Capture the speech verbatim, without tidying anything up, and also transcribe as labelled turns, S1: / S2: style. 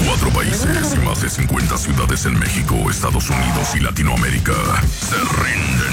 S1: Cuatro países y más de cincuenta ciudades en México, Estados Unidos y Latinoamérica se rinden